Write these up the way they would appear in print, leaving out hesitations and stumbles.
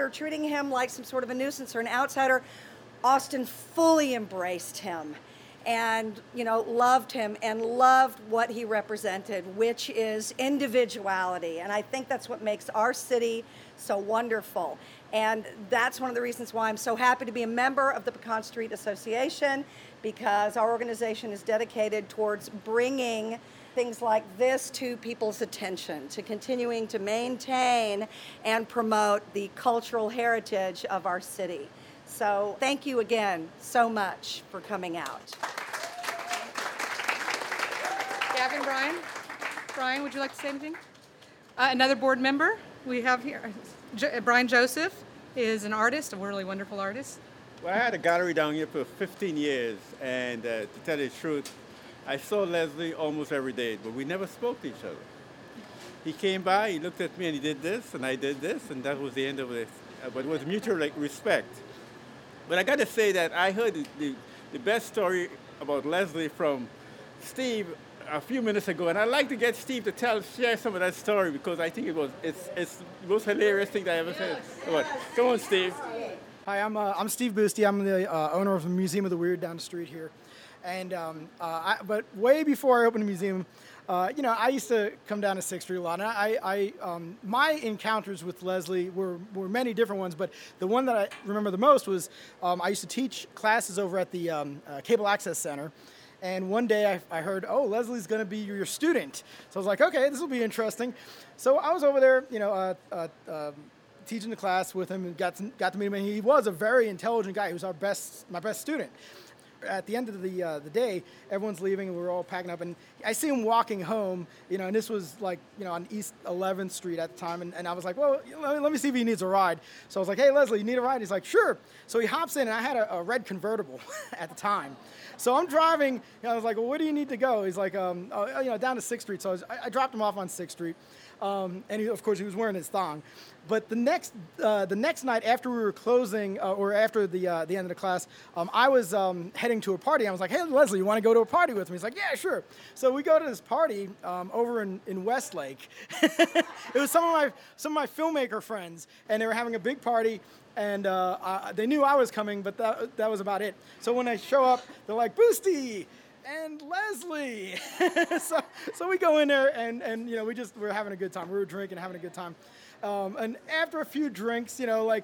were treating him like some sort of a nuisance or an outsider, Austin fully embraced him and, loved him and loved what he represented, which is individuality. And I think that's what makes our city so wonderful. And that's one of the reasons why I'm so happy to be a member of the Pecan Street Association, because our organization is dedicated towards bringing things like this to people's attention, to continuing to maintain and promote the cultural heritage of our city. So thank you again so much for coming out. Gavin, Brian, would you like to say anything? Another board member we have here, Brian Joseph, is an artist, a really wonderful artist. Well, I had a gallery down here for 15 years, and to tell you the truth, I saw Leslie almost every day, but we never spoke to each other. He came by, he looked at me, and he did this, and I did this, and that was the end of it. But it was mutual respect. But I got to say that I heard the best story about Leslie from Steve a few minutes ago, and I'd like to get Steve to share some of that story, because I think it's the most hilarious thing that I ever said. Come on, Steve. Hi, I'm Steve Boosty. I'm the owner of the Museum of the Weird down the street here. And but way before I opened the museum, I used to come down to 6th Street a lot. And my encounters with Leslie were many different ones, but the one that I remember the most was I used to teach classes over at the Cable Access Center. And one day I heard, oh, Leslie's going to be your student. So I was like, okay, this will be interesting. So I was over there, teaching the class with him and got to meet him. And he was a very intelligent guy. He was my best student. At the end of the day, everyone's leaving and we're all packing up. And I see him walking home, and this was like, on East 11th Street at the time. And I was like, well, let me see if he needs a ride. So I was like, hey, Leslie, you need a ride? He's like, sure. So he hops in, and I had a red convertible at the time. So I'm driving, I was like, well, where do you need to go? He's like, down to 6th Street. So I dropped him off on 6th Street. And of course, he was wearing his thong. But the next night, after we were closing, or after the end of the class, I was heading to a party. I was like, hey, Leslie, you want to go to a party with me? He's like, yeah, sure. So we go to this party over in Westlake. It was some of my filmmaker friends, and they were having a big party. And they knew I was coming, but that was about it. So when I show up, they're like, Boosty and Leslie. so we go in there, and we're having a good time. We were drinking, having a good time. And after a few drinks, Leslie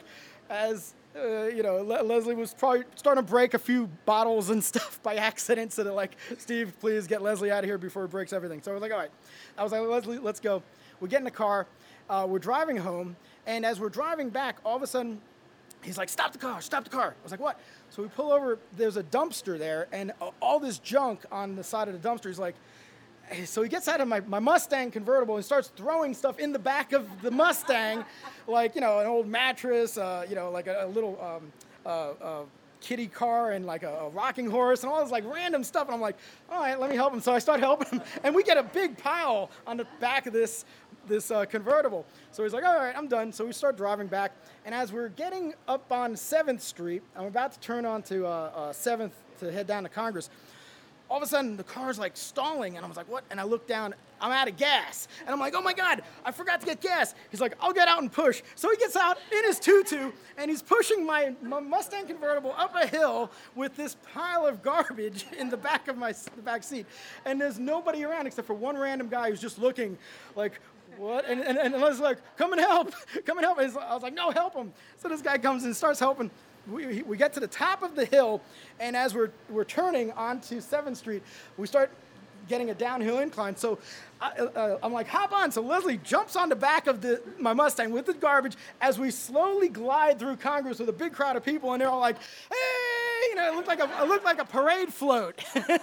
was probably starting to break a few bottles and stuff by accident. So they're like, Steve, please get Leslie out of here before he breaks everything. So I was like, all right. I was like, Leslie, let's go. We get in the car. We're driving home. And as we're driving back, all of a sudden, he's like, stop the car. I was like, what? So we pull over. There's a dumpster there, and all this junk on the side of the dumpster. He's like, so he gets out of my Mustang convertible and starts throwing stuff in the back of the Mustang, like, an old mattress, like a little kitty car and like a rocking horse and all this like random stuff. And I'm like, all right, let me help him. So I start helping him, and we get a big pile on the back of this convertible. So he's like, all right, I'm done. So we start driving back. And as we're getting up on 7th Street, I'm about to turn onto 7th to head down to Congress. All of a sudden, the car's like stalling. And I was like, what? And I look down, I'm out of gas. And I'm like, oh my God, I forgot to get gas. He's like, I'll get out and push. So he gets out in his tutu, and he's pushing my Mustang convertible up a hill with this pile of garbage in the back of the back seat. And there's nobody around except for one random guy who's just looking like, what? And I was like, come and help. And I was like, no, help him. So this guy comes and starts helping. We get to the top of the hill, and as we're turning onto 7th Street, we start getting a downhill incline. So I'm like, hop on. So Leslie jumps on the back of my Mustang with the garbage as we slowly glide through Congress with a big crowd of people, and they're all like, hey, it looked like a parade float.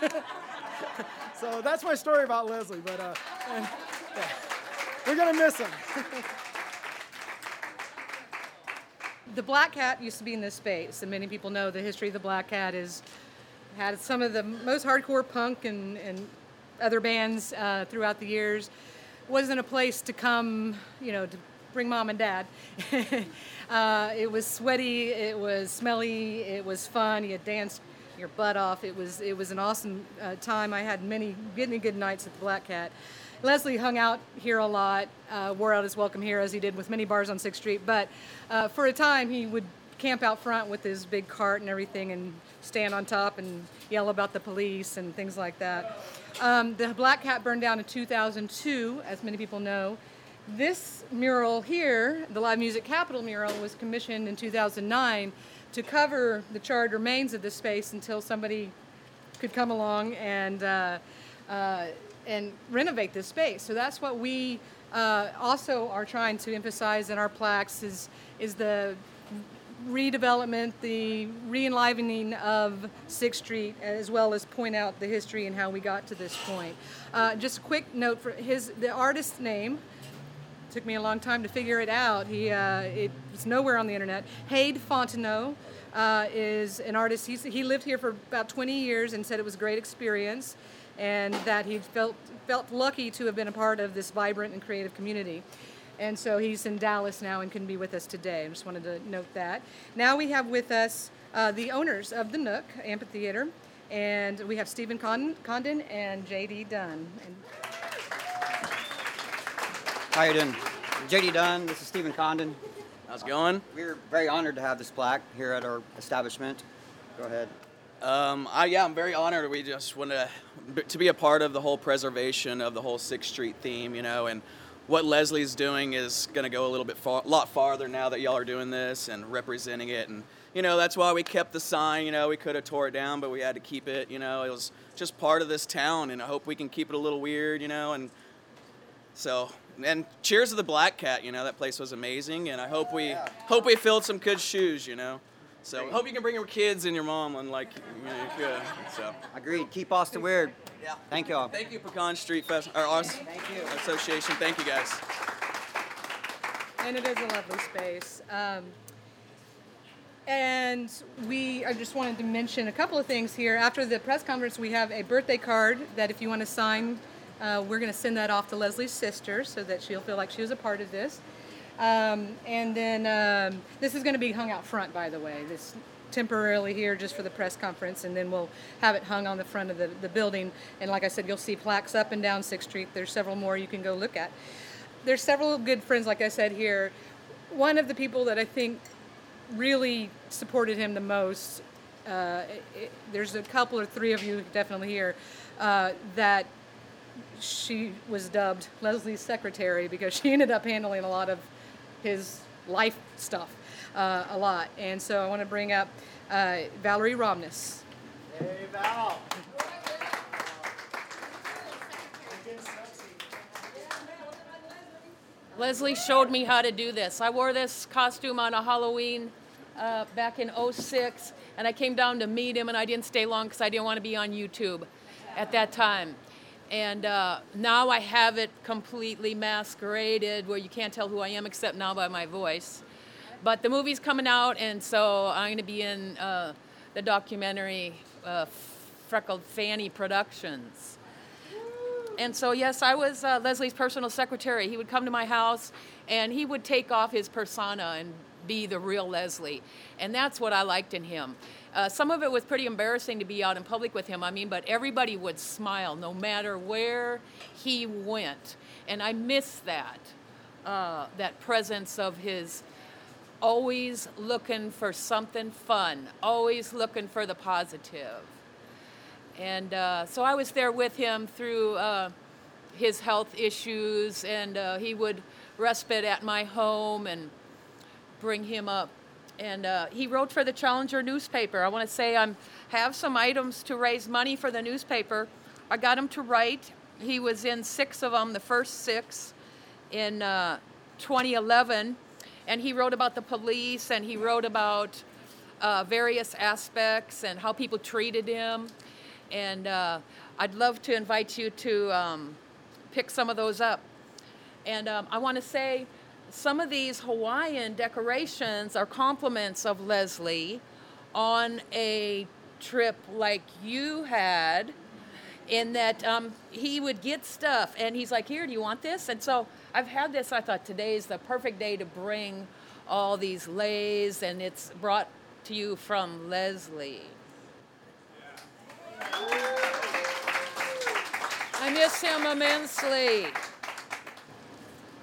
So that's my story about Leslie, but yeah. We're going to miss him. The Black Cat used to be in this space, and many people know the history of the Black Cat had some of the most hardcore punk and other bands throughout the years. Wasn't a place to come, to bring mom and dad. It was sweaty, it was smelly, it was fun. You danced your butt off. It was an awesome time. I had many good nights at the Black Cat. Leslie hung out here a lot, wore out his welcome here as he did with many bars on 6th Street. But for a time, he would camp out front with his big cart and everything and stand on top and yell about the police and things like that. The Black Cat burned down in 2002, as many people know. This mural here, the Live Music Capital mural, was commissioned in 2009 to cover the charred remains of this space until somebody could come along and renovate this space. So that's what we also are trying to emphasize in our plaques is the redevelopment, the re-enlivening of 6th Street, as well as point out the history and how we got to this point. Just a quick note for the artist's name. Took me a long time to figure it out. It's nowhere on the internet. Hade Fontenot is an artist. He lived here for about 20 years and said it was a great experience, and that he felt lucky to have been a part of this vibrant and creative community. And so he's in Dallas now and couldn't be with us today. I just wanted to note that. Now we have with us the owners of the Nook Amphitheater, and we have Stephen Condon and J.D. Dunn. How you doing? J.D. Dunn, this is Stephen Condon. How's it going? We're very honored to have this plaque here at our establishment. Go ahead. I'm very honored. We just want to be a part of the whole preservation of the whole 6th Street theme, and what Leslie's doing is going to go a lot farther now that y'all are doing this and representing it. And, that's why we kept the sign. We could have tore it down, but we had to keep it. It was just part of this town, and I hope we can keep it a little weird, and so... And cheers to the Black Cat, that place was amazing, and I hope we filled some good shoes, So hope you can bring your kids and your mom and you could. So agreed. Keep Austin weird. Yeah. Thank y'all. Thank you, Pecan Street Thank you. Association. Thank you guys. And it is a lovely space. And I just wanted to mention a couple of things here. After the press conference, we have a birthday card that if you want to sign, we're going to send that off to Leslie's sister so that she'll feel like she was a part of this. And then this is going to be hung out front, by the way. This temporarily here just for the press conference, and then we'll have it hung on the front of the building. And like I said, you'll see plaques up and down 6th Street. There's several more you can go look at. There's several good friends, like I said here. One of the people that I think really supported him the most, there's a couple or three of you definitely here, that she was dubbed Leslie's secretary because she ended up handling a lot of his life stuff, a lot. And so I want to bring up Valerie Romness. Hey, Val. Leslie showed me how to do this. I wore this costume on a Halloween back in '06, and I came down to meet him, and I didn't stay long because I didn't want to be on YouTube at that time. And now I have it completely masqueraded where you can't tell who I am except now by my voice. But the movie's coming out, and so I'm going to be in the documentary Freckled Fanny Productions. And so, yes, I was Leslie's personal secretary. He would come to my house, and he would take off his persona and be the real Leslie. And that's what I liked in him. Some of it was pretty embarrassing to be out in public with him, but everybody would smile no matter where he went. And I miss that, that presence of his always looking for something fun, always looking for the positive. And so I was there with him through his health issues, and he would respite at my home and bring him up. And he wrote for the Challenger newspaper. I want to say I have some items to raise money for the newspaper. I got him to write. He was in 6 of them, the first 6 in 2011. And he wrote about the police, and he wrote about various aspects and how people treated him. And I'd love to invite you to pick some of those up. And I want to say some of these Hawaiian decorations are compliments of Leslie on a trip like you had, in that he would get stuff and he's like, here, do you want this? And so I've had this. I thought today is the perfect day to bring all these leis, and it's brought to you from Leslie. I miss him immensely.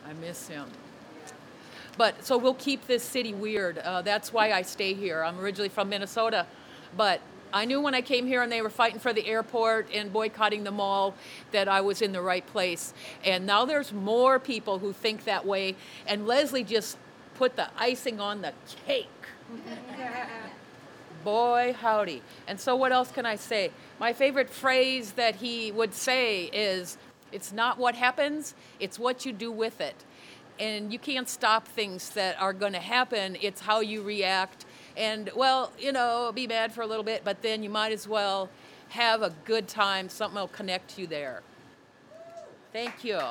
I miss him. But so we'll keep this city weird. That's why I stay here. I'm originally from Minnesota, but I knew when I came here and they were fighting for the airport and boycotting the mall that I was in the right place. And now there's more people who think that way. And Leslie just put the icing on the cake. Boy, howdy. And so what else can I say? My favorite phrase that he would say is, it's not what happens, it's what you do with it. And you can't stop things that are going to happen. It's how you react. And, well, you know, be mad for a little bit, but then you might as well have a good time. Something will connect you there. Thank you.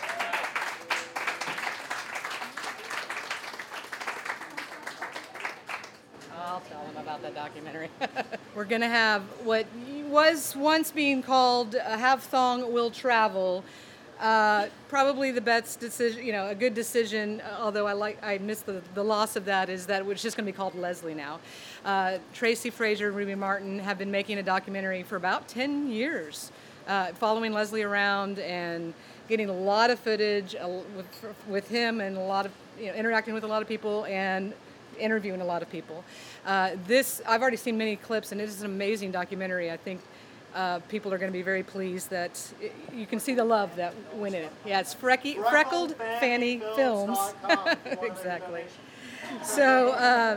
I'll tell them about that documentary. We're going to have what was once being called Have Thong Will Travel. Probably the best decision, a good decision, although I miss the loss of that, is that it's just going to be called Leslie now. Tracy Frazier and Ruby Martin have been making a documentary for about 10 years, following Leslie around and getting a lot of footage with him and a lot of, interacting with a lot of people and interviewing a lot of people. I've already seen many clips, and it is an amazing documentary. I think people are going to be very pleased that you can see the love that went in it. Yeah, it's Freckled Fanny Films. Exactly. So,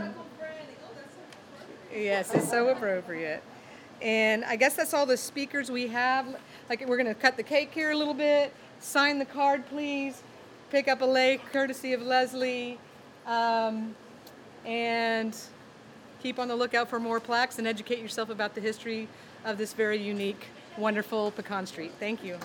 yes, it's so appropriate. And I guess that's all the speakers we have. Like, we're going to cut the cake here a little bit. Sign the card, please. Pick up a lei, courtesy of Leslie. And keep on the lookout for more plaques and educate yourself about the history of this very unique, wonderful Pecan Street. Thank you.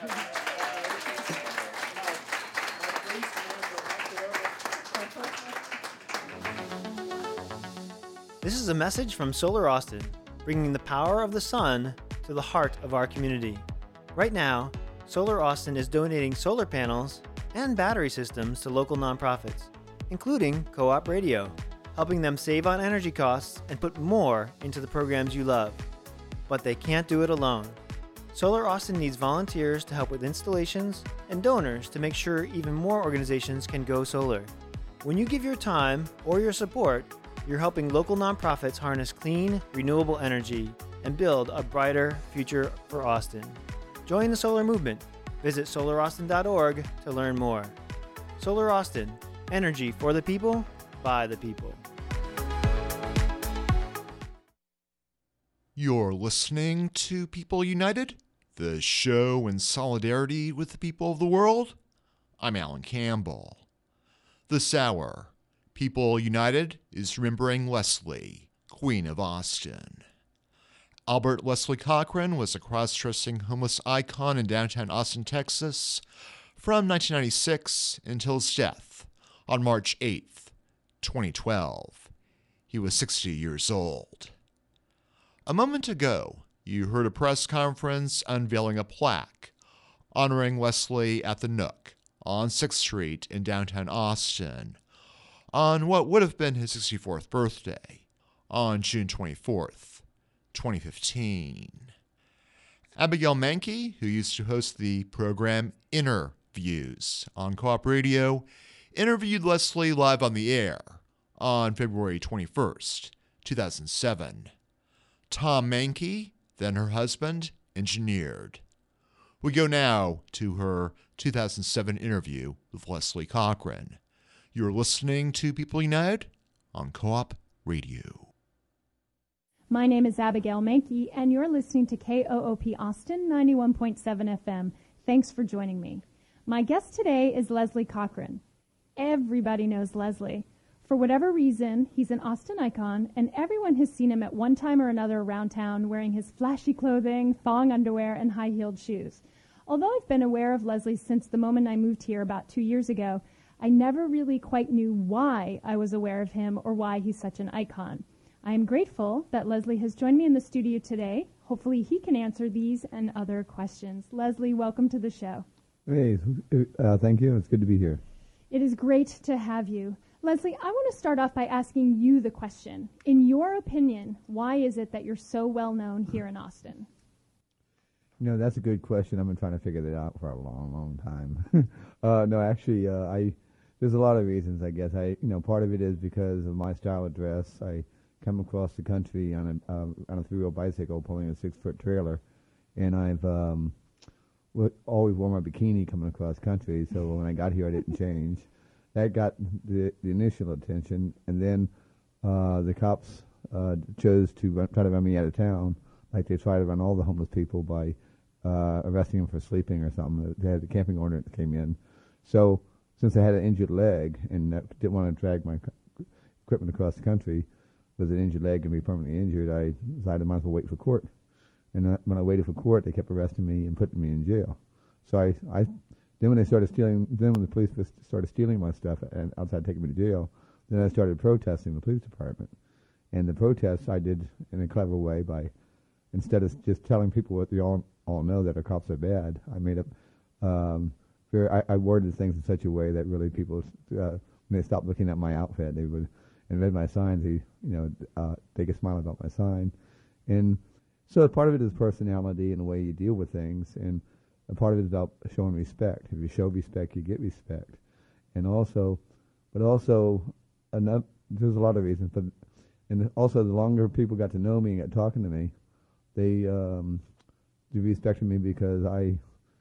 This is a message from Solar Austin, bringing the power of the sun to the heart of our community. Right now, Solar Austin is donating solar panels and battery systems to local nonprofits, including Co-op Radio, helping them save on energy costs and put more into the programs you love. But they can't do it alone. Solar Austin needs volunteers to help with installations and donors to make sure even more organizations can go solar. When you give your time or your support, you're helping local nonprofits harness clean, renewable energy and build a brighter future for Austin. Join the solar movement. Visit solauraustin.org to learn more. Solar Austin, energy for the people, by the people. You're listening to People United, the show in solidarity with the people of the world. I'm Alan Campbell. This hour, People United is remembering Leslie, Queen of Austin. Albert Leslie Cochran was a cross-dressing homeless icon in downtown Austin, Texas, from 1996 until his death on March 8th, 2012. He was 60 years old. A moment ago, you heard a press conference unveiling a plaque honoring Leslie at the Nook on 6th Street in downtown Austin on what would have been his 64th birthday on June 24th, 2015. Abigail Mankey, who used to host the program Inner Views on Co-op Radio, interviewed Leslie live on the air on February 21st, 2007. Tom Mankey, then her husband, engineered. We go now to her 2007 interview with Leslie Cochran. You're listening to People United on Co-op Radio. My name is Abigail Mankey, and you're listening to KOOP Austin 91.7 FM. Thanks for joining me. My guest today is Leslie Cochran. Everybody knows Leslie. For whatever reason, he's an Austin icon, and everyone has seen him at one time or another around town wearing his flashy clothing, thong underwear, and high-heeled shoes. Although I've been aware of Leslie since the moment I moved here about 2 years ago, I never really quite knew why I was aware of him or why he's such an icon. I am grateful that Leslie has joined me in the studio today. Hopefully he can answer these and other questions. Leslie, welcome to the show. Hey, thank you. It's good to be here. It is great to have you. Leslie, I want to start off by asking you the question. In your opinion, why is it that you're so well known here in Austin? You know, that's a good question. I've been trying to figure that out for a long, long time. No, actually, there's a lot of reasons, I guess. Part of it is because of my style of dress. I come across the country on a three-wheel bicycle pulling a 6-foot trailer, and I've always wore my bikini coming across country. So when I got here, I didn't change. That got the initial attention, and then the cops chose to try to run me out of town, like they try to run all the homeless people by arresting them for sleeping or something. They had the camping ordinance that came in. So since I had an injured leg and didn't want to drag my equipment across the country with an injured leg and be permanently injured, I decided I might as well wait for court. And when I waited for court, they kept arresting me and putting me in jail. So then when the police started stealing my stuff and outside taking me to jail, then I started protesting the police department. And the protests I did in a clever way by, instead of just telling people what they all know, that our cops are bad, I made up, I worded things in such a way that really people, when they stopped looking at my outfit, they would, and read my signs, they get smile about my sign. And so part of it is personality and the way you deal with things, and a part of it is about showing respect. If you show respect, you get respect. And also, there's a lot of reasons, and also the longer people got to know me and got talking to me, they respected me because I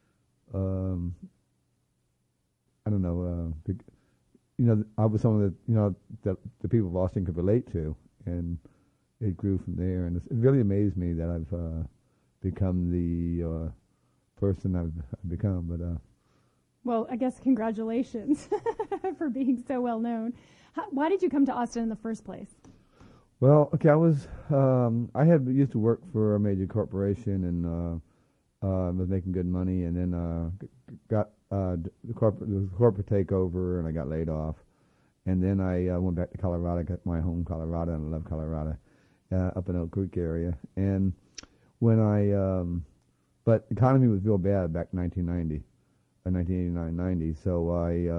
was someone that the people of Austin could relate to, and it grew from there. And it really amazed me that I've become the person I've become. But well, I guess congratulations for being so well known. Why did you come to Austin in the first place? Well, okay, I had used to work for a major corporation and was making good money, and then got the corporate takeover, and I got laid off. And then I went back to Colorado, got my home Colorado, and I love Colorado, up in Oak Creek area. And when but the economy was real bad back in 1990, 1989-90. So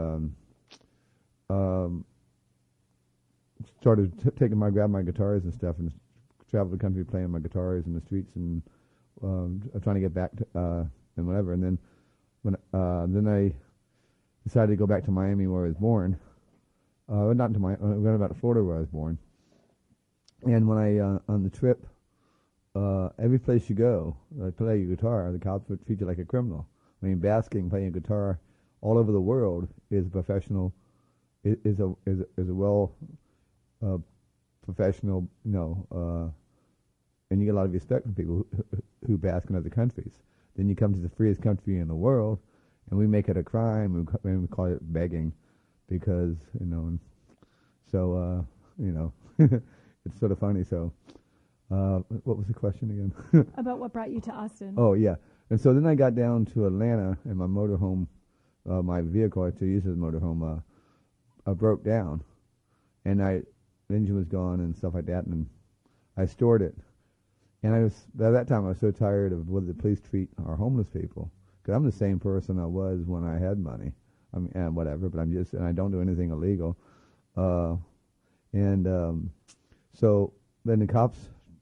I started grabbed my guitars and stuff and traveled the country playing my guitars in the streets and trying to get back to and whatever. And then then I decided to go back to Miami where I was born. Not to Miami, I went back to Florida where I was born. And when I on the trip, every place you go, play your guitar, the cops would treat you like a criminal. I mean, basking, playing guitar all over the world is professional. Is a well professional, and you get a lot of respect from people who bask in other countries. Then you come to the freest country in the world, and we make it a crime, and we call it begging, because so it's sort of funny. So, what was the question again? About what brought you to Austin. Oh yeah, and so then I got down to Atlanta, and my motorhome, my vehicle I still use as a motorhome, broke down, and the engine was gone and stuff like that, and I stored it. And by that time I was so tired of the way the police treat our homeless people, because I'm the same person I was when I had money. I mean, and whatever, but and I don't do anything illegal. So then the cops,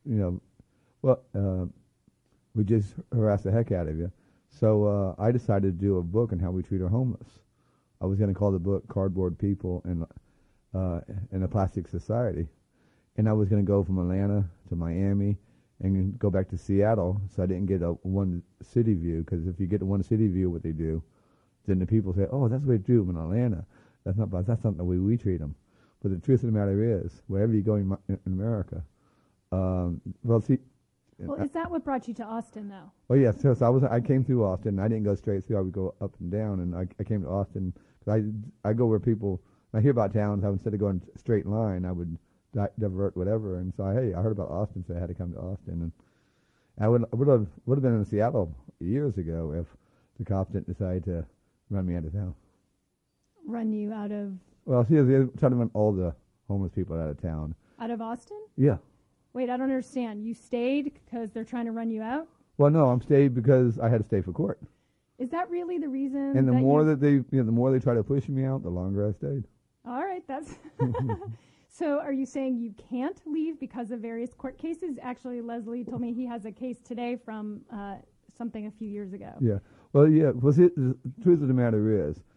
would just harass the heck out of you. So I decided to do a book on how we treat our homeless. I was going to call the book "Cardboard People in a Plastic Society," and I was going to go from Atlanta to Miami and go back to Seattle, so I didn't get a one city view. Because if you get a one city view of what they do, then the people say, "Oh, that's the way they do them in Atlanta." That's not the way we treat them. But the truth of the matter is, wherever you go in America, is that what brought you to Austin, though? Oh yeah, so I came through Austin. I didn't go straight through. I would go up and down, and I came to Austin because I go where people. I hear about towns. Instead of going straight line, I would divert whatever. And so I heard about Austin, so I had to come to Austin. And I would have been in Seattle years ago if the cops didn't decide to run me out of town. Run you out of? Well, see, they're trying to run all the homeless people out of town. Out of Austin? Yeah. Wait, I don't understand. You stayed because they're trying to run you out? Well, no, I'm stayed because I had to stay for court. Is that really the reason? And the more they try to push me out, the longer I stayed. All right, that's. So, are you saying you can't leave because of various court cases? Actually, Leslie told me he has a case today from something a few years ago. Yeah. Well, yeah. Well, see, the truth of the matter is,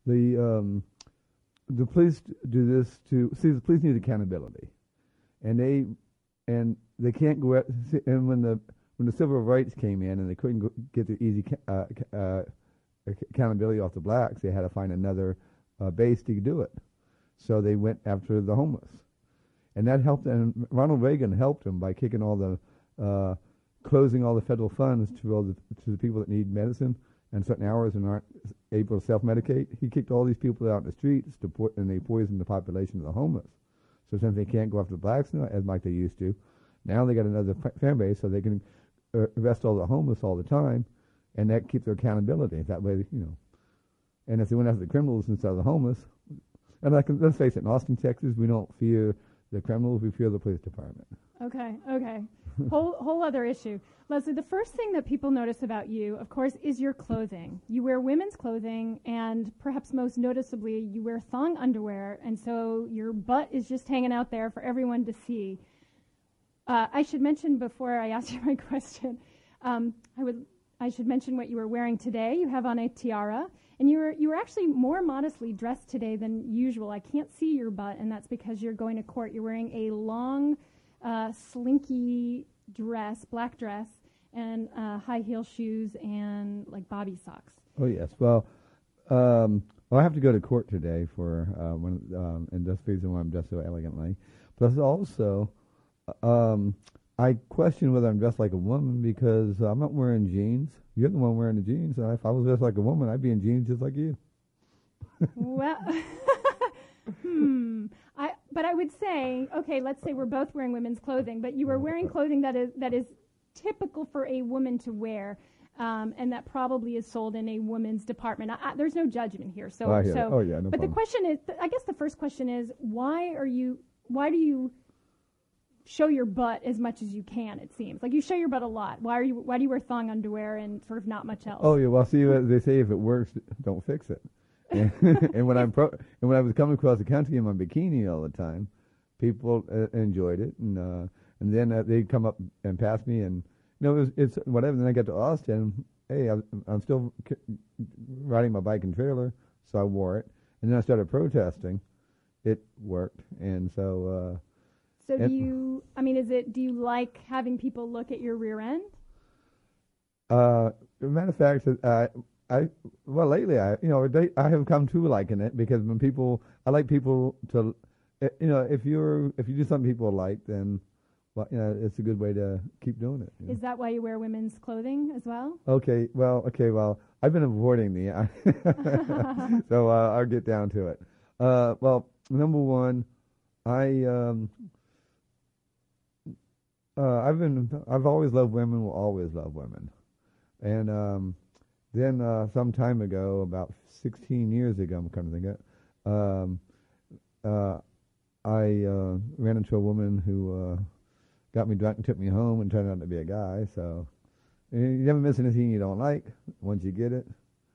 the police do this to see. The police need accountability, and they can't go out. And when the civil rights came in and they couldn't get the easy accountability off the blacks, they had to find another base to do it. So they went after the homeless, and that helped. And Ronald Reagan helped them by kicking all the closing all the federal funds to the people that need medicine and certain hours and aren't able to self-medicate. He kicked all these people out in the streets and they poisoned the population of the homeless. So since they can't go after the blacks now, as like they used to, now they got another fan base, so they can arrest all the homeless all the time, and that keeps their accountability. That way, and if they went after the criminals instead of the homeless, and let's face it, in Austin, Texas, we don't fear the criminals, we fear the police department. Okay. Whole other issue. Leslie, the first thing that people notice about you, of course, is your clothing. You wear women's clothing, and perhaps most noticeably, you wear thong underwear, and so your butt is just hanging out there for everyone to see. I should mention before I ask you my question, I should mention what you were wearing today. You have on a tiara, and you were actually more modestly dressed today than usual. I can't see your butt, and that's because you're going to court. You're wearing a long, slinky dress, black dress, and high heel shoes and like bobby socks. Oh yes. Well, I have to go to court today for and that's the reason why I'm dressed so elegantly. Plus, also, I question whether I'm dressed like a woman because I'm not wearing jeans. You're the one wearing the jeans. If I was dressed like a woman, I'd be in jeans just like you. Well, But I would say, okay, let's say we're both wearing women's clothing, but you are wearing clothing that is typical for a woman to wear, and that probably is sold in a women's department. There's no judgment here. So, no but problem. The question is, I guess the first question is, why do you show your butt as much as you can? It seems like you show your butt a lot. Why do you wear thong underwear and sort of not much else? Oh yeah, well, see, they say if it works, don't fix it. And when I was coming across the country in my bikini all the time, people enjoyed it, and then they'd come up and pass me, and it's whatever. Then I got to Austin. Hey, I'm still riding my bike and trailer, so I wore it, and then I started protesting. It worked, and so. So do you? I mean, do you like having people look at your rear end? Matter of fact, lately I have come to liking it because I like people to, if you do something people like, then, it's a good way to keep doing it. Is that why you wear women's clothing as well? Okay, well, I've been avoiding so I'll get down to it. Well, number one, I've always loved women, will always love women, and then some time ago, about 16 years ago, I'm kind of thinking, I ran into a woman who got me drunk and took me home and turned out to be a guy. So you never miss anything you don't like once you get it.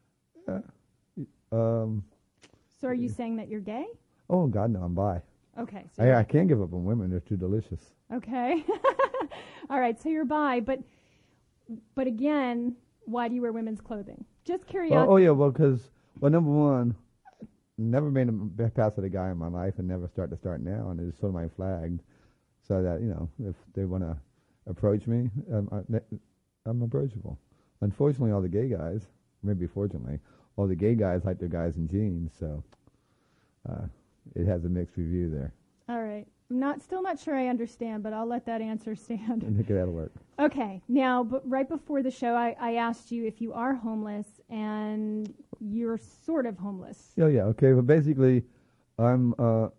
So are you saying that you're gay? Oh God, no, I'm bi. Okay. So I can't give up on women; they're too delicious. Okay. All right. So you're bi, but again, why do you wear women's clothing? Just curiosity. Because number one, never made a pass at a guy in my life, and never start now, and it's sort of my flag, so that if they want to approach me, I'm approachable. Unfortunately, all the gay guys, maybe fortunately, all the gay guys like their guys in jeans, so it has a mixed review there. All right. I'm still not sure I understand, but I'll let that answer stand. I think that'll work. Okay. Now, but right before the show, I asked you if you are homeless, and you're sort of homeless. Yeah. Okay. Well, basically, I'm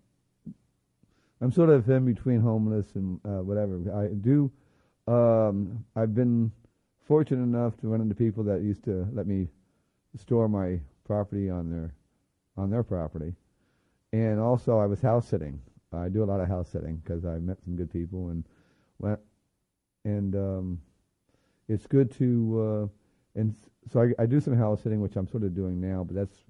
sort of in between homeless and whatever. I've been fortunate enough to run into people that used to let me store my property on their property, and also I was house sitting. I do a lot of house sitting because I met some good people and it's good to and so I do some house sitting, which I'm sort of doing now, but that's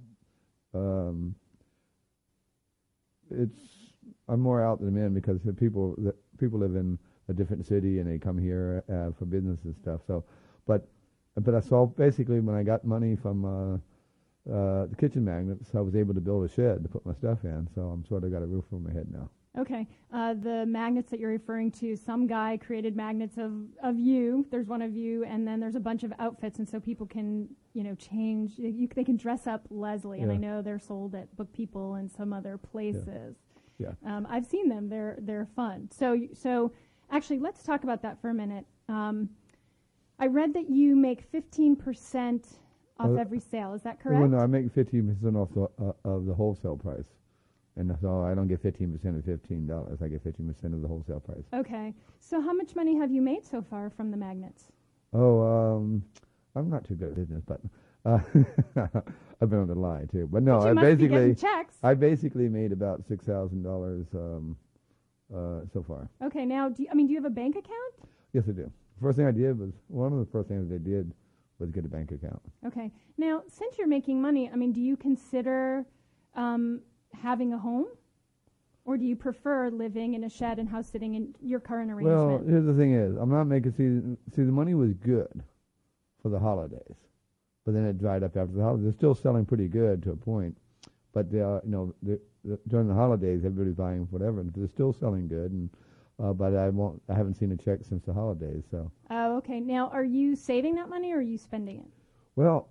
I'm more out than in because the people live in a different city and they come here for business and stuff. So, but but I saw basically when I got money from the kitchen magnets, I was able to build a shed to put my stuff in. So I'm sort of got a roof over my head now. Okay. The magnets that you're referring to, some guy created magnets of you. There's one of you, and then there's a bunch of outfits, and so people can, change. They can dress up Leslie, and I know they're sold at Book People and some other places. Yeah. I've seen them. They're fun. So actually, let's talk about that for a minute. I read that you make 15% off every sale. Is that correct? Well, no, I make 15% off of the wholesale price. And so I don't get 15% of $15. I get 15% of the wholesale price. Okay. So how much money have you made so far from the magnets? Oh, I'm not too good at business, but I've been on the line too. But no, But you must be getting checks. I basically made about $6,000 so far. Okay. Now, do you have a bank account? Yes, I do. First thing I did was one of the first things I did was get a bank account. Okay. Now, since you're making money, do you consider having a home, or do you prefer living in a shed and house sitting in your current arrangement? Well, here's the thing: is I'm not making. See, the money was good for the holidays, but then it dried up after the holidays. They're still selling pretty good to a point, but during the holidays, everybody's buying whatever, and they're still selling good. And but I haven't seen a check since the holidays. So. Oh, okay. Now, are you saving that money, or are you spending it? Well,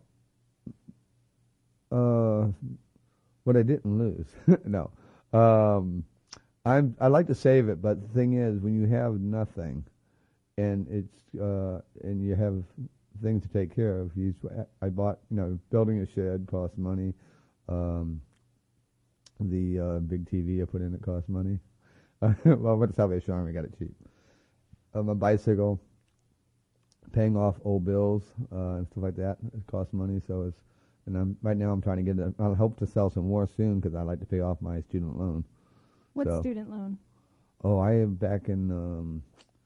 what I didn't lose, no. I like to save it, but the thing is, when you have nothing, and and you have things to take care of, I bought, building a shed costs money. The big TV I put in, it costs money. Well, I went to Salvation Army, got it cheap. My bicycle, paying off old bills and stuff like that, it costs money. So right now I'm trying to get I'll hope to sell some more soon because I like to pay off my student loan. What student loan? Oh, I am back in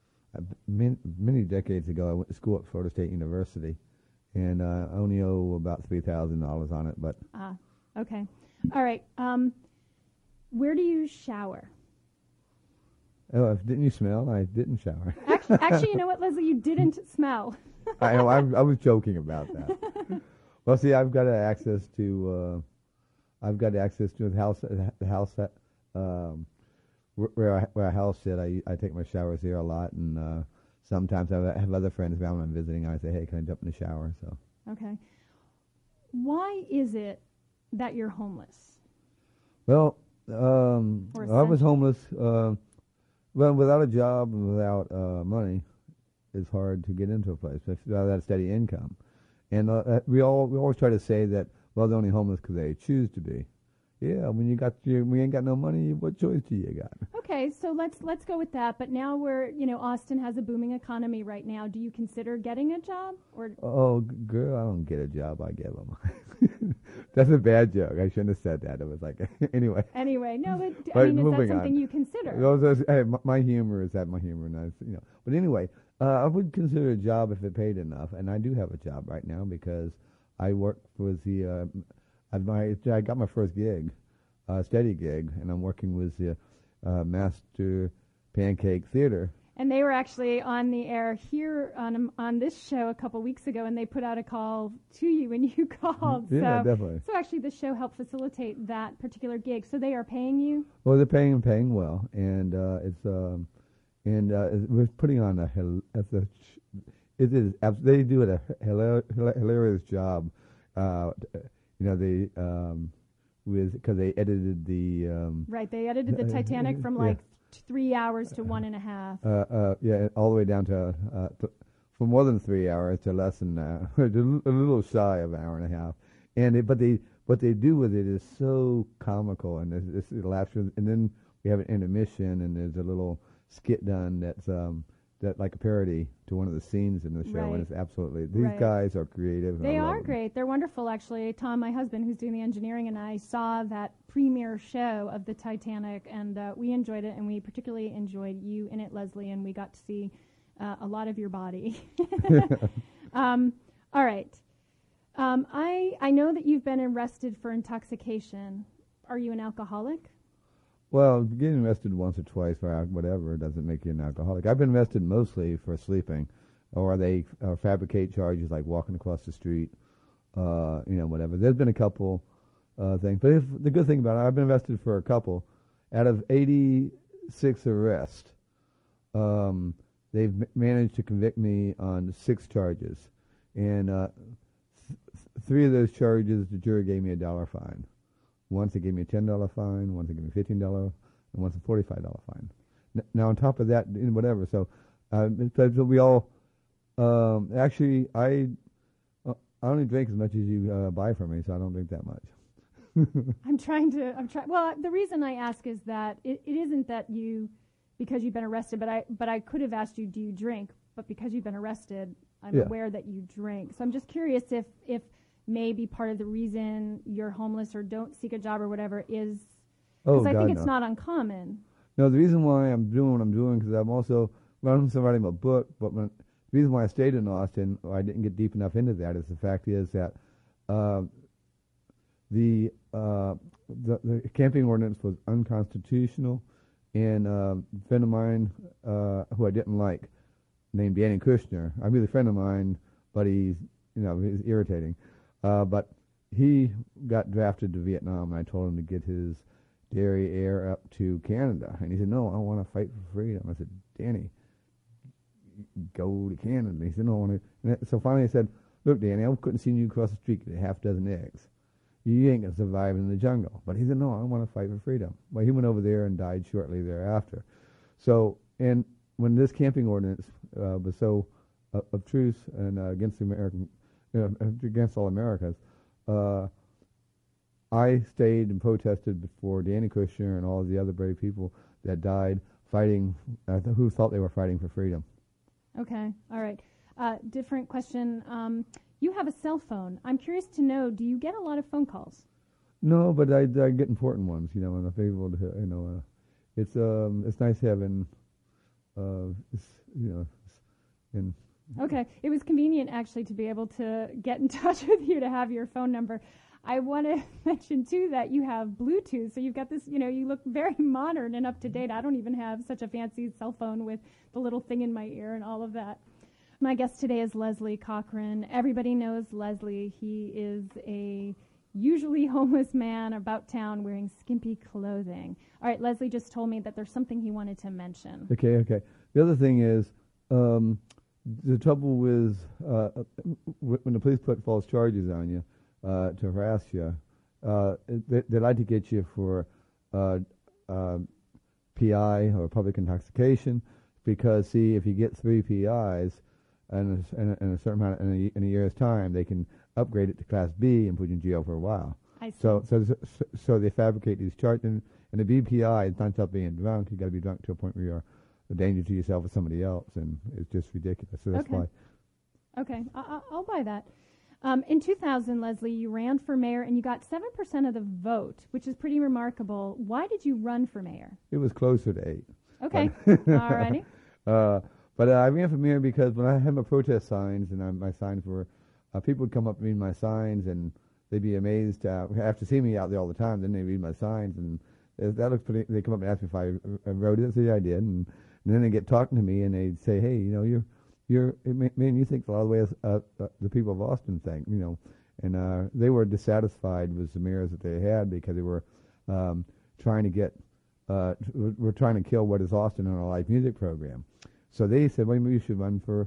many decades ago. I went to school at Florida State University, and I only owe about $3,000 on it. But okay, all right. Where do you shower? Oh, didn't you smell? I didn't shower. Actually, you know what, Leslie? You didn't smell. I know. I was joking about that. Well, see, I've got access to the house. The house that where I house sit. I take my showers here a lot, and sometimes I have other friends around when I'm visiting. I say, hey, can I jump in the shower? So. Okay. Why is it that you're homeless? Well, I was homeless. Well, without a job and without money, it's hard to get into a place without that steady income. And we always try to say that, well, they're only homeless because they choose to be. Yeah, when we ain't got no money, what choice do you got? Okay, so let's go with that. But now Austin has a booming economy right now. Do you consider getting a job? Oh, girl, I don't get a job. I give them. That's a bad joke. I shouldn't have said that. It was like, anyway. Anyway, no, but is that something you consider? My humor is my humor, and But anyway, I would consider a job if it paid enough, and I do have a job right now because I work with the. I got my first gig, steady gig, and I'm working with the Master Pancake Theater. And they were actually on the air here on this show a couple weeks ago, and they put out a call to you when you called. Yeah, definitely. So actually, the show helped facilitate that particular gig. So they are paying you? Well, they're paying well, and we're putting on they do a hilarious job. Because they edited the right. They edited the Titanic from 3 hours to 1.5. Yeah, all the way down to from more than 3 hours to less than a little shy of an hour and a half. And what they do with it is so comical, and it laughs. And then we have an intermission, and there's a little skit done that's like a parody to one of the scenes in the show, right. And it's absolutely these guys are creative. They are great. They're wonderful, actually. Tom, my husband, who's doing the engineering, and I saw that premiere show of the Titanic, and we enjoyed it, and we particularly enjoyed you in it, Leslie, and we got to see a lot of your body. All right. I know that you've been arrested for intoxication. Are you an alcoholic? Well, getting arrested once or twice for whatever doesn't make you an alcoholic. I've been arrested mostly for sleeping. or they fabricate charges like walking across the street, whatever. There's been a couple things, but the good thing about it, I've been arrested for a couple. Out of 86 arrests, they've managed to convict me on 6 charges, and 3 of those charges the jury gave me a $1 fine. Once they gave me a $10 fine, once they gave me $15, and once a $45 fine. Now on top of that, whatever. So we all actually I only drink as much as you buy from me, so I don't drink that much. I'm trying. Well, the reason I ask is that it isn't that because you've been arrested, but I could have asked you, do you drink? But because you've been arrested, I'm aware that you drink. So I'm just curious if maybe part of the reason you're homeless or don't seek a job or whatever is because I think it's not uncommon. No, the reason why I'm doing what I'm doing because I'm also writing a book, but the reason why I stayed in Austin, or I didn't get deep enough into that, is the fact is that the camping ordinance was unconstitutional, and a friend of mine who I didn't like, named Danny Kushner, I mean, a friend of mine, but he's irritating, but he got drafted to Vietnam, and I told him to get his derriere up to Canada, and he said, no, I want to fight for freedom. I said, Danny, go to Canada. He said, no, I want to. So finally I said, look, Danny, I couldn't see you across the street get a half dozen eggs. You ain't going to survive in the jungle. But he said, no, I want to fight for freedom. Well, he went over there and died shortly thereafter. So, and when this camping ordinance was so obtruse and against the American, against all Americans, I stayed and protested before Danny Kushner and all of the other brave people that died fighting, who thought they were fighting for freedom. Okay, all right. Different question. You have a cell phone. I'm curious to know, do you get a lot of phone calls? No, but I get important ones, and I'm able to, it's nice having, Okay, it was convenient actually to be able to get in touch with you, to have your phone number. I want to mention too that you have Bluetooth, so you've got this, you look very modern and up to date. I don't even have such a fancy cell phone with the little thing in my ear and all of that. My guest today is Leslie Cochran. Everybody knows Leslie. He is a usually homeless man about town wearing skimpy clothing. All right, Leslie just told me that there's something he wanted to mention. Okay. The other thing is, the trouble with when the police put false charges on you to harass you, they like to get you for PI or public intoxication, because see, if you get 3 PIs and a certain amount in a year's time, they can upgrade it to Class B and put you in jail for a while. I see. So they fabricate these charges, and the BPI is not just being drunk. You got to be drunk to a point where you're a danger to yourself or somebody else, and it's just ridiculous. So that's why. Okay, I'll buy that. In 2000, Leslie, you ran for mayor and you got 7% of the vote, which is pretty remarkable. Why did you run for mayor? It was closer to 8. Okay, all righty. But I ran for mayor because when I had my protest signs, and my signs were, people would come up and read my signs, and they'd be amazed after seeing me out there all the time. Then they read my signs, and that looks pretty. They come up and ask me if I wrote it. So yeah, I did, and then they get talking to me, and they'd say, "Hey, you think a lot of the ways the people of Austin think, and they were dissatisfied with the mayors that they had, because they were trying to get, we're trying to kill what is Austin on our live music program. So they said, well, maybe you should run for,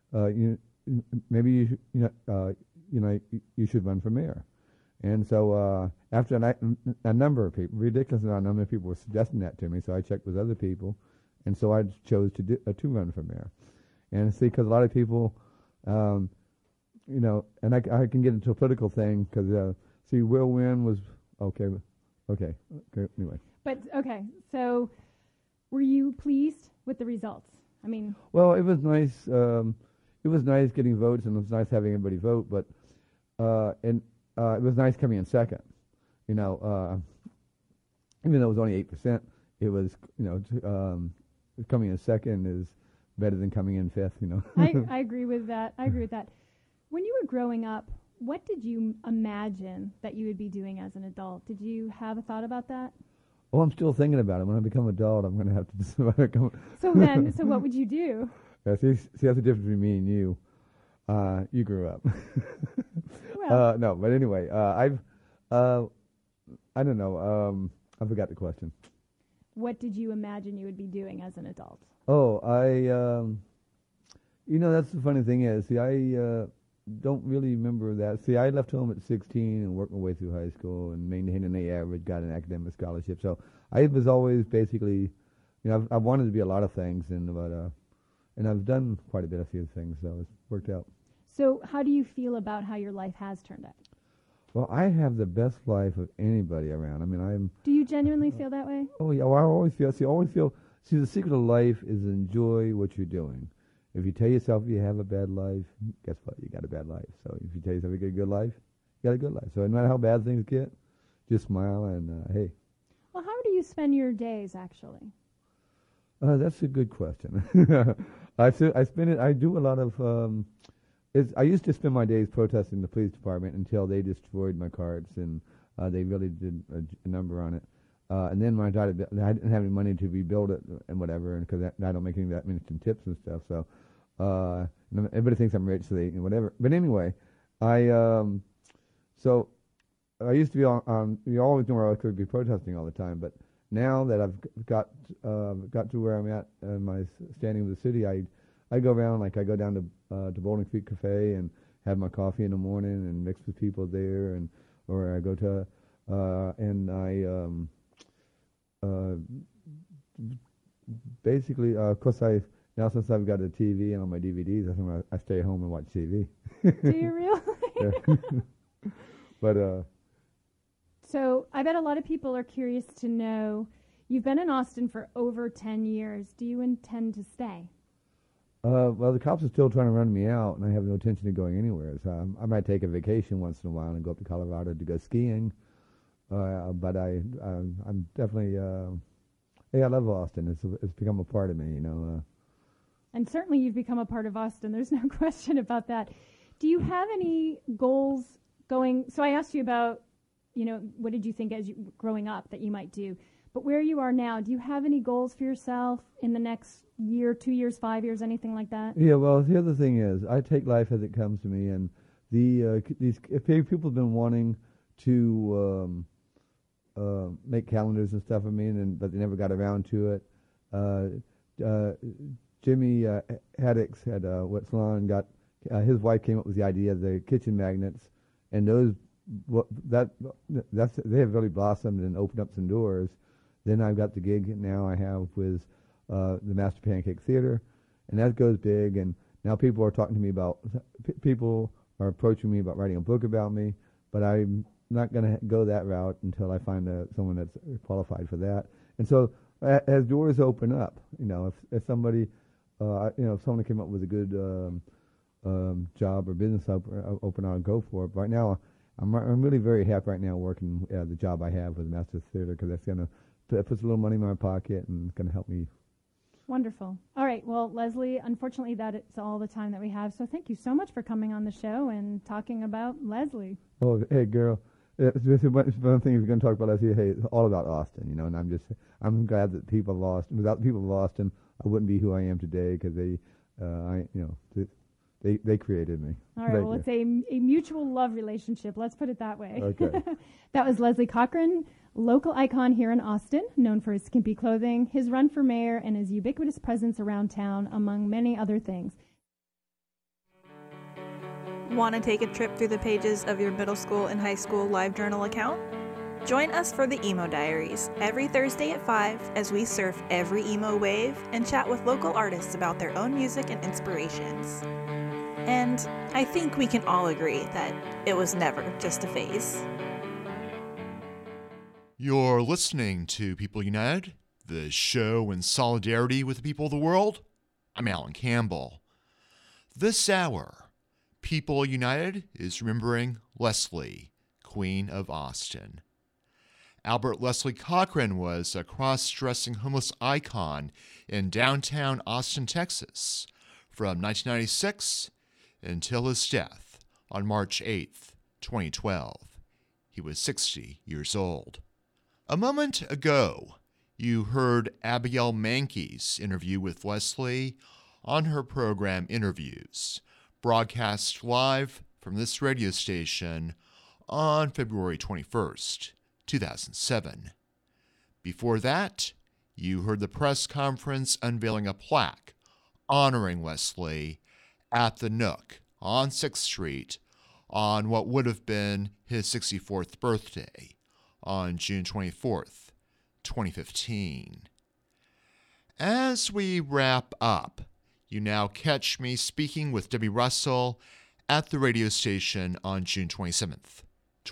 you should run for mayor. And so after a number of people, ridiculous number of people were suggesting that to me, so I checked with other people, and so I chose to run for mayor. And see, because a lot of people, and I can get into a political thing, because see, Will Wynn was okay, anyway. But okay, so were you pleased with the results? I mean, well, it was nice. It was nice getting votes, and it was nice having everybody vote. But it was nice coming in second. Even though it was only 8%, it was coming in second is better than coming in fifth. I agree with that. When you were growing up, what did you imagine that you would be doing as an adult? Did you have a thought about that? Oh, I'm still thinking about it. When I become an adult, I'm going to have to decide. So what would you do? Yeah, see, that's the difference between me and you. You grew up. Well, No, but anyway, I don't know. I forgot the question. what did you imagine you would be doing as an adult? Oh, that's the funny thing is, see, I don't really remember that. See, I left home at 16 and worked my way through high school and maintained an A average, got an academic scholarship. So I was always basically, I wanted to be a lot of things, and I've done quite a few things, so it's worked out. So how do you feel about how your life has turned out? Well, I have the best life of anybody around. I mean, Do you genuinely feel that way? oh yeah, well, I always feel, see, the secret of life is enjoy what you're doing. If you tell yourself you have a bad life, guess what? You got a bad life. So if you tell yourself you got a good life, you got a good life. So no matter how bad things get, just smile and, hey. Well, how do you spend your days, actually? That's a good question. I do a lot of, I used to spend my days protesting the police department until they destroyed my cards, and they really did a number on it. And then when I didn't have any money to rebuild it and whatever, and because I don't make any that many tips and stuff, so everybody thinks I'm rich, so they whatever. But anyway, so I used to be on. You always knew where I could be protesting all the time, but now that I've got to where I'm at in my standing with the city, I go around, like I go down to Bowling Creek Cafe and have my coffee in the morning and mix with people there, or I go to and I basically, of course, now since I've got a TV and all my DVDs, I stay home and watch TV. Do you really? But So I bet a lot of people are curious to know, you've been in Austin for over 10 years. Do you intend to stay? Well, the cops are still trying to run me out, and I have no intention of going anywhere. So I might take a vacation once in a while and go up to Colorado to go skiing. But I'm definitely, I love Austin. It's become a part of me, And certainly you've become a part of Austin. There's no question about that. Do you have any goals going? So I asked you about, what did you think as you growing up that you might do? But where you are now, do you have any goals for yourself in the next year, 2 years, 5 years, anything like that? Yeah, well, the other thing is, I take life as it comes to me, and these people have been wanting to make calendars and stuff of me, but they never got around to it. Jimmy Haddix had Wet Salon his wife came up with the idea of the kitchen magnets, and they have really blossomed and opened up some doors. Then I've got the gig now I have with the Master Pancake Theater, and that goes big. And now people are talking to me people are approaching me about writing a book about me, but I'm not going to go that route until I find someone that's qualified for that. And so as doors open up, if somebody, if someone came up with a good job or business open, I'll go for it. But right now, I'm really very happy right now working the job I have with the Master Theater, because that's going to put a little money in my pocket and going to help me. Wonderful. All right. Well, Leslie, unfortunately, that is all the time that we have. So thank you so much for coming on the show and talking about Leslie. Oh, hey, girl. It's one thing if you're going to talk about Leslie, hey, it's all about Austin, and I'm glad that people of Austin, without the people of Austin, I wouldn't be who I am today, because they created me. All right. Well, it's a mutual love relationship. Let's put it that way. Okay. That was Leslie Cochran, local icon here in Austin, known for his skimpy clothing, his run for mayor, and his ubiquitous presence around town, among many other things. Want to take a trip through the pages of your middle school and high school live journal account? Join us for the Emo Diaries every Thursday at 5 as we surf every emo wave and chat with local artists about their own music and inspirations. And I think we can all agree that it was never just a phase. You're listening to People United, the show in solidarity with the people of the world. I'm Alan Campbell. This hour, People United is remembering Leslie, Queen of Austin. Albert Leslie Cochran was a cross-dressing homeless icon in downtown Austin, Texas, from 1996 until his death on March 8th, 2012. He was 60 years old. A moment ago, you heard Abigail Mankey's interview with Leslie on her program Interviews, broadcast live from this radio station on February 21st, 2007. Before that, you heard the press conference unveiling a plaque honoring Leslie at the Nook on 6th Street on what would have been his 64th birthday on June 24th, 2015. As we wrap up, you now catch me speaking with Debbie Russell at the radio station on June 27th,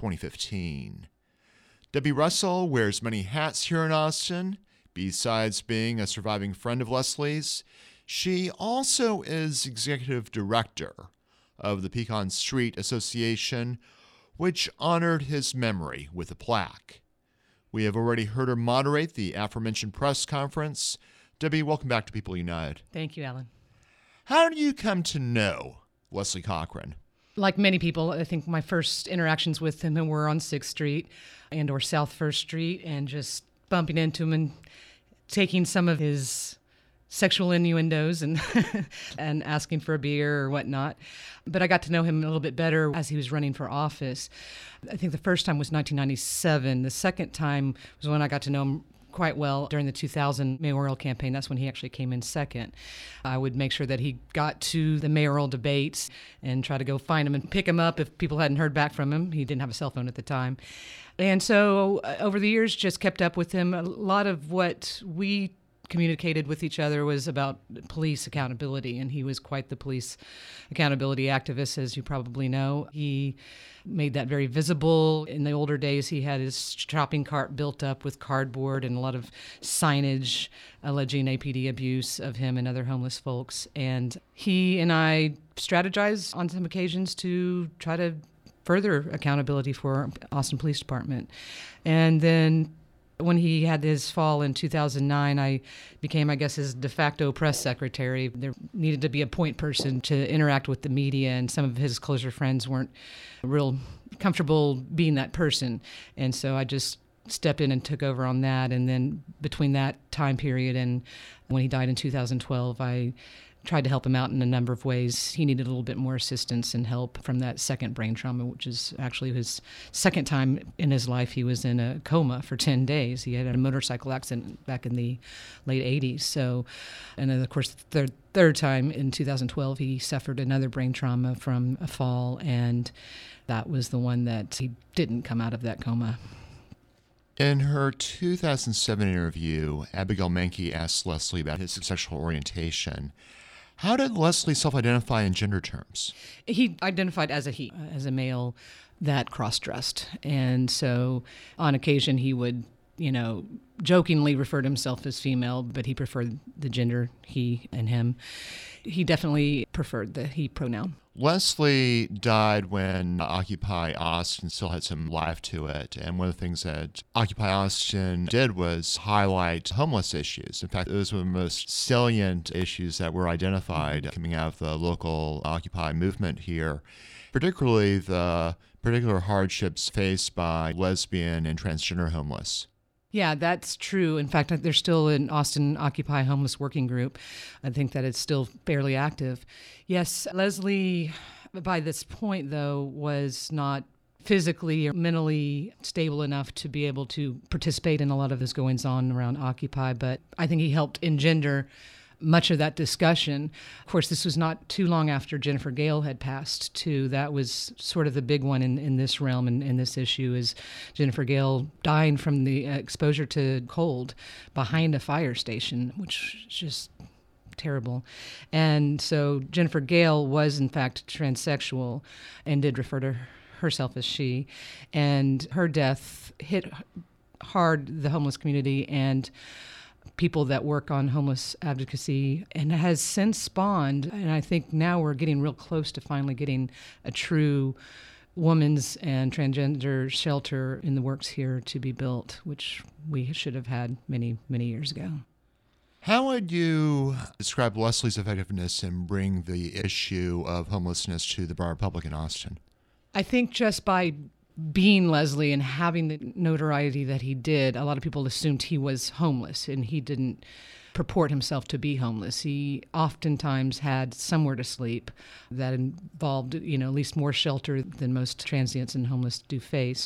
2015. Debbie Russell wears many hats here in Austin. Besides being a surviving friend of Leslie's, she also is executive director of the Pecan Street Association, which honored his memory with a plaque. We have already heard her moderate the aforementioned press conference. Debbie, welcome back to People United. Thank you, Alan. How did you come to know Leslie Cochran? Like many people, I think my first interactions with him were on 6th Street and or South 1st Street, and just bumping into him and taking some of his sexual innuendos and and asking for a beer or whatnot. But I got to know him a little bit better as he was running for office. I think the first time was 1997. The second time was when I got to know him quite well during the 2000 mayoral campaign. That's when he actually came in second. I would make sure that he got to the mayoral debates and try to go find him and pick him up if people hadn't heard back from him. He didn't have a cell phone at the time. And so over the years, just kept up with him. A lot of what we communicated with each other was about police accountability, and he was quite the police accountability activist, as you probably know. He made that very visible. In the older days, he had his shopping cart built up with cardboard and a lot of signage alleging APD abuse of him and other homeless folks. And he and I strategized on some occasions to try to further accountability for Austin Police Department. And then when he had his fall in 2009, I became, I guess, his de facto press secretary. There needed to be a point person to interact with the media, and some of his closer friends weren't real comfortable being that person. And so I just stepped in and took over on that. And then between that time period and when he died in 2012, I tried to help him out in a number of ways. He needed a little bit more assistance and help from that second brain trauma, which is actually his second time in his life. He was in a coma for 10 days. He had a motorcycle accident back in the late 80s. So, and then of course, the third time in 2012, he suffered another brain trauma from a fall, and that was the one that he didn't come out of that coma. In her 2007 interview, Abigail Mankey asked Leslie about his sexual orientation. How did Leslie self-identify in gender terms? He identified as a he, as a male that cross-dressed. And so on occasion he would, jokingly refer to himself as female, but he preferred the gender he and him. He definitely preferred the he pronoun. Leslie died when Occupy Austin still had some life to it, and one of the things that Occupy Austin did was highlight homeless issues. In fact, those were the most salient issues that were identified coming out of the local Occupy movement here, particularly the particular hardships faced by lesbian and transgender homeless. Yeah, that's true. In fact, there's still an Austin Occupy Homeless Working Group. I think that it's still fairly active. Yes, Leslie, by this point, though, was not physically or mentally stable enough to be able to participate in a lot of this goings on around Occupy, but I think he helped engender much of that discussion. Of course, this was not too long after Jennifer Gale had passed, too. That was sort of the big one in this realm and in this issue, is Jennifer Gale dying from the exposure to cold behind a fire station, which is just terrible. And so Jennifer Gale was, in fact, transsexual and did refer to herself as she. And her death hit hard the homeless community and people that work on homeless advocacy, and has since spawned, and I think now we're getting real close to finally getting a true women's and transgender shelter in the works here to be built, which we should have had many, many years ago. How would you describe Leslie's effectiveness in bringing the issue of homelessness to the broader public in Austin? I think just by being Leslie and having the notoriety that he did, a lot of people assumed he was homeless, and he didn't purport himself to be homeless. He oftentimes had somewhere to sleep that involved, at least more shelter than most transients and homeless do face.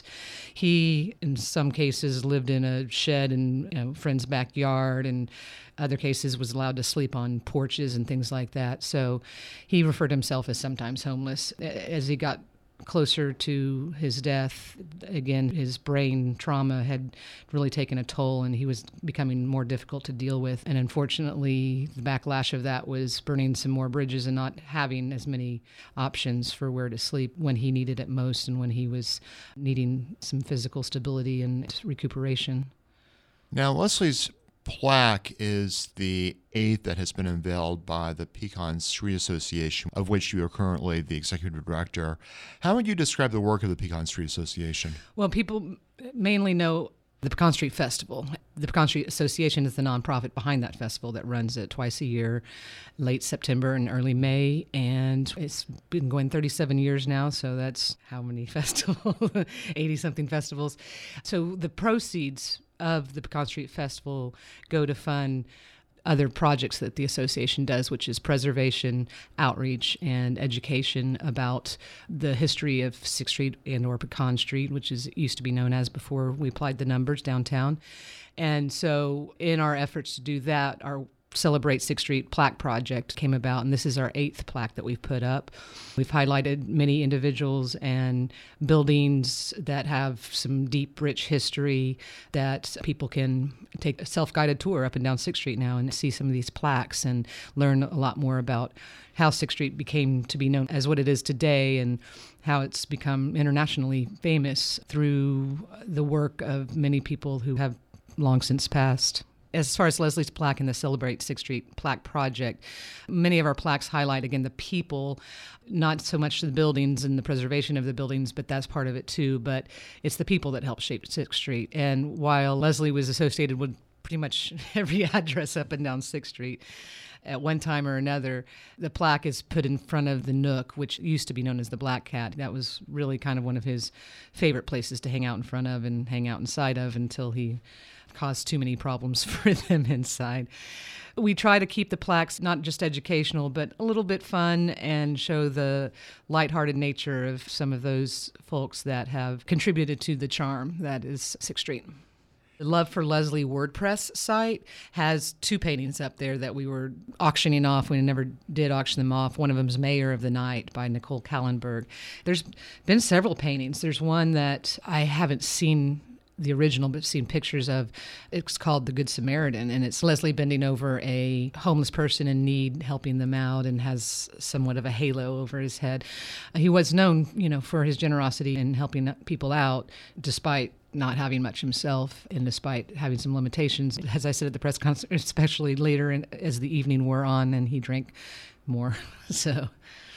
He, in some cases, lived in a shed in a friend's backyard, and other cases was allowed to sleep on porches and things like that. So he referred to himself as sometimes homeless. As he got closer to his death, again, his brain trauma had really taken a toll, and he was becoming more difficult to deal with. And unfortunately, the backlash of that was burning some more bridges and not having as many options for where to sleep when he needed it most and when he was needing some physical stability and recuperation. Now, Leslie's plaque is the 8th that has been unveiled by the Pecan Street Association, of which you are currently the executive director. How would you describe the work of the Pecan Street Association? Well, people mainly know the Pecan Street Festival. The Pecan Street Association is the nonprofit behind that festival that runs it twice a year, late September and early May, and it's been going 37 years now, so that's how many festivals, 80-something festivals. So the proceeds of the Pecan Street Festival go to fund other projects that the association does, which is preservation, outreach, and education about the history of 6th Street and or Pecan Street, which is used to be known as before we applied the numbers downtown. And so in our efforts to do that, our Celebrate 6th Street plaque project came about, and this is our 8th plaque that we've put up. We've highlighted many individuals and buildings that have some deep, rich history that people can take a self-guided tour up and down 6th Street now and see some of these plaques and learn a lot more about how 6th Street became to be known as what it is today and how it's become internationally famous through the work of many people who have long since passed. As far as Leslie's plaque and the Celebrate 6th Street plaque project, many of our plaques highlight, again, the people, not so much the buildings and the preservation of the buildings, but that's part of it too. But it's the people that helped shape 6th Street. And while Leslie was associated with pretty much every address up and down 6th Street, at one time or another, the plaque is put in front of the Nook, which used to be known as the Black Cat. That was really kind of one of his favorite places to hang out in front of and hang out inside of until he caused too many problems for them inside. We try to keep the plaques not just educational, but a little bit fun and show the lighthearted nature of some of those folks that have contributed to the charm that is 6th Street. The Love for Leslie WordPress site has 2 paintings up there that we were auctioning off. We never did auction them off. One of them is Mayor of the Night by Nicole Kallenberg. There's been several paintings. There's one that I haven't seen the original, but seen pictures of. It's called The Good Samaritan, and it's Leslie bending over a homeless person in need, helping them out, and has somewhat of a halo over his head. He was known, for his generosity in helping people out, despite not having much himself and despite having some limitations. As I said at the press conference, especially later as the evening wore on and he drank more. So.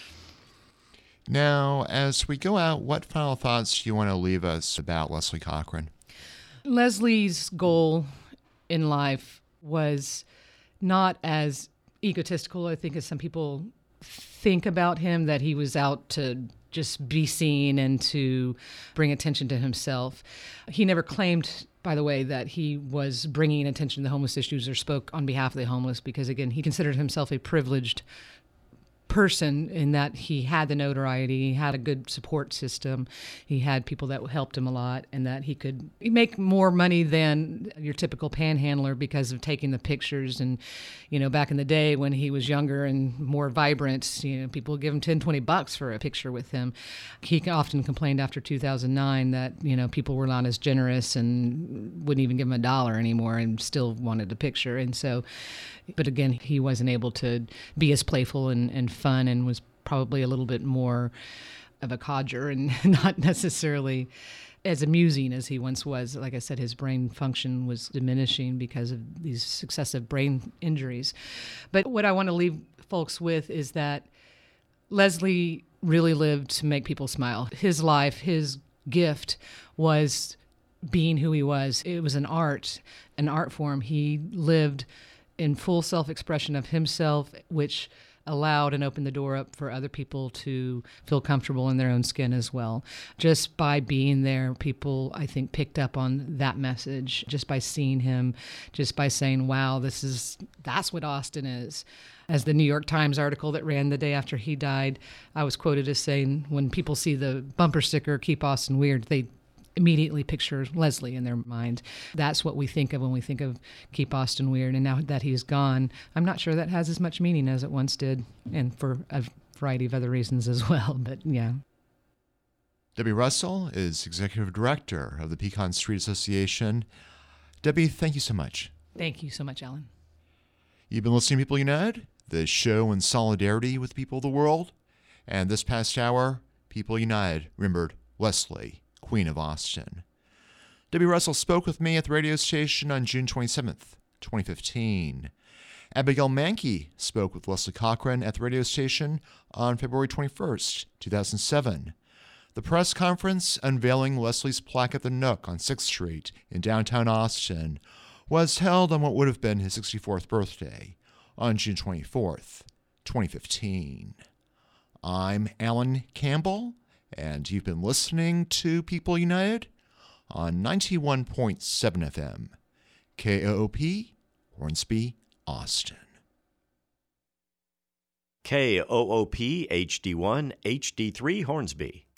Now, as we go out, what final thoughts do you want to leave us about Leslie Cochran? Leslie's goal in life was not as egotistical, I think, as some people think about him, that he was out to just be seen and to bring attention to himself. He never claimed, by the way, that he was bringing attention to the homeless issues or spoke on behalf of the homeless, because, again, he considered himself a privileged person in that he had the notoriety, he had a good support system, he had people that helped him a lot, and that he could make more money than your typical panhandler because of taking the pictures. And, back in the day when he was younger and more vibrant, people would give him $10-20 for a picture with him. He often complained after 2009 that, people were not as generous and wouldn't even give him $1 anymore and still wanted a picture. And so, but again, he wasn't able to be as playful and fun, and was probably a little bit more of a codger and not necessarily as amusing as he once was. Like I said, his brain function was diminishing because of these successive brain injuries. But what I want to leave folks with is that Leslie really lived to make people smile. His life, his gift was being who he was. It was an art form. He lived in full self-expression of himself, which allowed and opened the door up for other people to feel comfortable in their own skin as well. Just by being there, people, I think, picked up on that message, just by seeing him, just by saying, wow, that's what Austin is. As the New York Times article that ran the day after he died, I was quoted as saying, when people see the bumper sticker, Keep Austin Weird, they immediately picture Leslie in their mind. That's what we think of when we think of Keep Austin Weird. And now that he's gone, I'm not sure that has as much meaning as it once did, and for a variety of other reasons as well. But yeah. Debbie Russell is Executive Director of the Pecan Street Association. Debbie, thank you so much. Thank you so much, Alan. You've been listening to People United, the show in solidarity with people of the world. And this past hour, People United remembered Leslie, Queen of Austin. Debbie Russell spoke with me at the radio station on June 27th, 2015. Abigail Mankey spoke with Leslie Cochran at the radio station on February 21st, 2007. The press conference unveiling Leslie's plaque at the Nook on 6th Street in downtown Austin was held on what would have been his 64th birthday on June 24th, 2015. I'm Alan Campbell, and you've been listening to People United on 91.7 FM, KOOP, Hornsby, Austin. KOOP HD1, HD3 Hornsby.